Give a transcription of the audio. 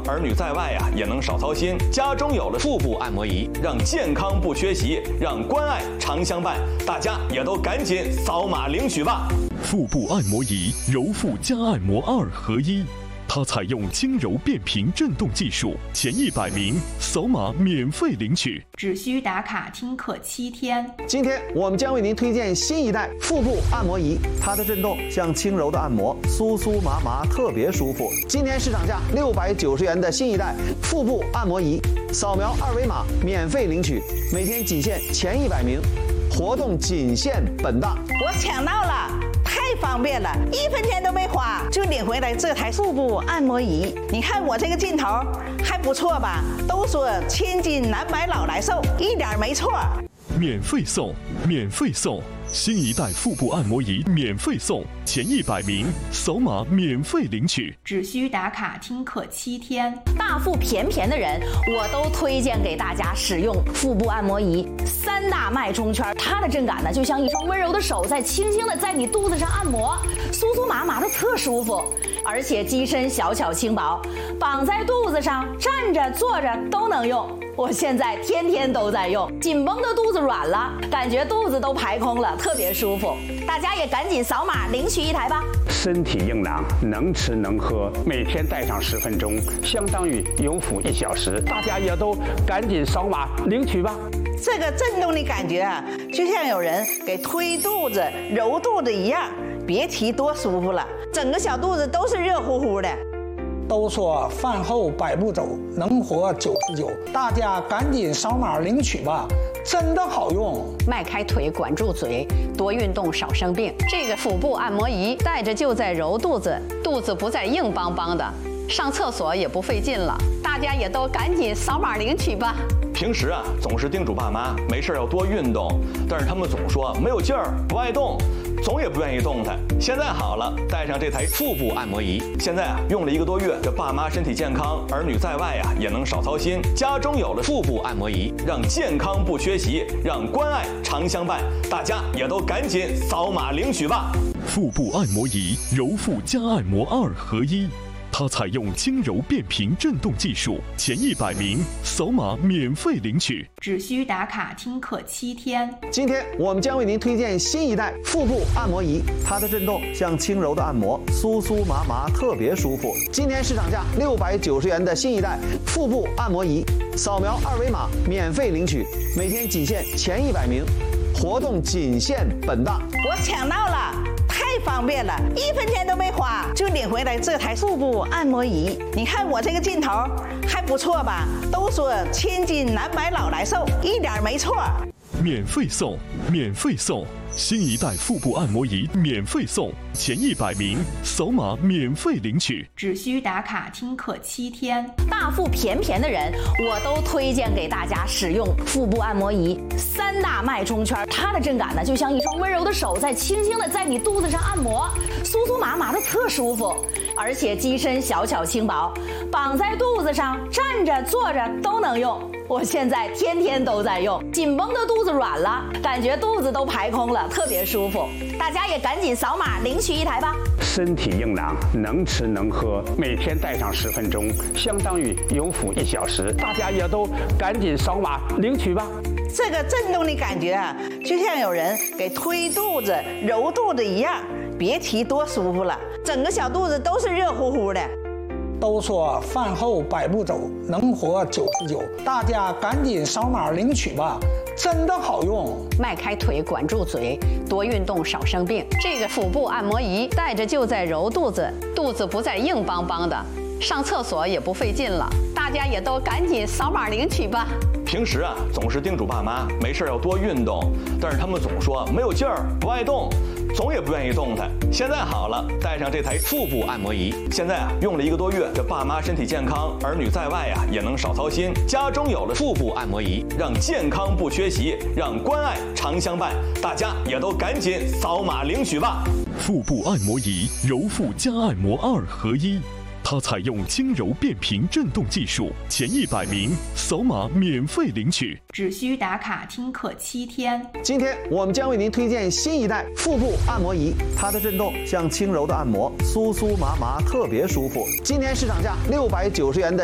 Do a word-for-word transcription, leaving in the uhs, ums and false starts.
儿女在外呀也能少操心。家中有了腹部按摩仪，让健康不缺席，让关爱常相伴。大家也都赶紧扫码领取吧！ 腹部按摩仪，揉腹加按摩二合一。它采用轻柔变频振动技术，前一百名扫码免费领取， 只需打卡听课七天。 今天我们将为您推荐新一代腹部按摩仪，它的震动像轻柔的按摩，酥酥麻麻，特别舒服。今天市场价六百九十元的新一代腹部按摩仪，扫描二维码免费领取，每天仅限前一百名，活动仅限本档。 我抢到了！太方便了，一分钱都没花就领回来这台腹部按摩仪。你看我这个劲头还不错吧？都说千金难买老来瘦，一点没错。 免费送，免费送！新一代腹部按摩仪免费送，前一百名扫码免费领取， 只需打卡听课七天。 大腹便便的人，我都推荐给大家使用腹部按摩仪。三大脉冲圈，它的震感呢，就像一双温柔的手在轻轻的在你肚子上按摩，酥酥麻麻的特舒服。而且机身小巧轻薄，绑在肚子上，站着坐着都能用。我现在天天都在用，紧绷的肚子软了，感觉肚子都排空了，特别舒服。大家也赶紧扫码领取一台吧。 身体硬朗，能吃能喝，每天戴上十分钟，相当于有腹一小时。大家也都赶紧扫码领取吧。 这个震动的感觉啊，就像有人给推肚子、揉肚子一样，别提多舒服了，整个小肚子都是热乎乎的。 都说饭后百步走，能活九十九，大家赶紧扫码领取吧，真的好用。 迈开腿，管住嘴，多运动少生病。这个腹部按摩仪戴着就在揉肚子，肚子不再硬邦邦的，上厕所也不费劲了。大家也都赶紧扫码领取吧。 平时啊，总是叮嘱爸妈没事要多运动，但是他们总说没有劲儿，不爱动，总也不愿意动弹。现在好了，带上这台腹部按摩仪，现在啊用了一个多月，这爸妈身体健康，儿女在外啊也能少操心。家中有了腹部按摩仪，让健康不缺席，让关爱常相伴。大家也都赶紧扫码领取吧。 腹部按摩仪，揉腹加按摩二合一。它采用轻柔变频振动技术，前一百名扫码免费领取， 只需打卡听课七天。 今天我们将为您推荐新一代腹部按摩仪，它的震动像轻柔的按摩，酥酥麻麻，特别舒服。今天市场价六百九十元的新一代腹部按摩仪，扫描二维码免费领取，每天仅限前一百名，活动仅限本档。 我抢到了！太方便了，一分钱都没花就领回来这台腹部按摩仪。你看我这个劲头还不错吧？都说千金难买老来瘦，一点没错。 免费送，免费送！新一代腹部按摩仪免费送，前一百名扫码免费领取， 只需打卡听课七天。 大腹便便的人，我都推荐给大家使用腹部按摩仪。三大脉冲圈，它的震感呢，就像一双温柔的手在轻轻的在你肚子上按摩，酥酥麻麻的特舒服。而且机身小巧轻薄，绑在肚子上，站着坐着都能用。我现在天天都在用，紧绷的肚子软了，感觉肚子都排空了，特别舒服。大家也赶紧扫码领取一台吧。 身体硬朗，能吃能喝，每天戴上十分钟，相当于有腹一小时。大家也都赶紧扫码领取吧。 这个震动的感觉啊，就像有人给推肚子、揉肚子一样，别提多舒服了，整个小肚子都是热乎乎的。 都说饭后百步走，能活九十九，大家赶紧扫码领取吧，真的好用。 迈开腿，管住嘴，多运动少生病。这个腹部按摩仪戴着就在揉肚子，肚子不再硬邦邦的，上厕所也不费劲了。大家也都赶紧扫码领取吧。 平时啊，总是叮嘱爸妈没事要多运动，但是他们总说没有劲儿，不爱动，总也不愿意动弹。现在好了，带上这台腹部按摩仪，现在啊用了一个多月，这爸妈身体健康，儿女在外啊也能少操心。家中有了腹部按摩仪，让健康不缺席，让关爱常相伴。大家也都赶紧扫码领取吧。 腹部按摩仪，揉腹加按摩二合一。它采用轻柔变频振动技术，前一百名扫码免费领取， 只需打卡听课七天。 今天我们将为您推荐新一代腹部按摩仪，它的震动像轻柔的按摩，酥酥麻麻，特别舒服。今天市场价六百九十元的